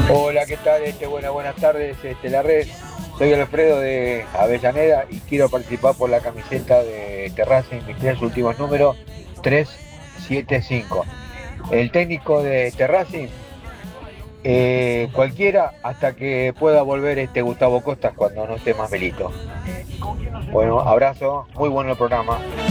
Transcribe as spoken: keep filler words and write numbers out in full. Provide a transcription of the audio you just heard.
Hola, ¿qué tal? Este, buenas, buenas tardes, este, la red. Soy Alfredo de Avellaneda y quiero participar por la camiseta de Terracing, mis tres últimos números, tres siete cinco. El técnico de Terracing, eh, cualquiera hasta que pueda volver este Gustavo Costas cuando no esté más Melito. Bueno, abrazo, muy bueno el programa.